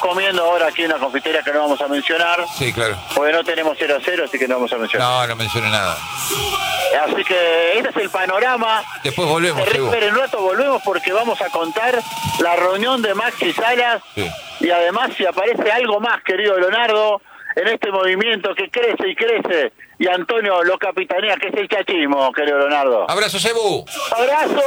comiendo ahora aquí en una confitería que no vamos a mencionar. Sí, claro. Porque no tenemos 0-0, así que no vamos a mencionar. No, no mencioné nada. Así que este es el panorama. Después volvemos, Evo. Pero en un rato volvemos porque vamos a contar la reunión de Maxi Salas. Sí. Y además si aparece algo más, querido Leonardo, en este movimiento que crece y crece. Y Antonio lo capitanea, que es el chachismo, querido Leonardo. Abrazo, Evo. Abrazo.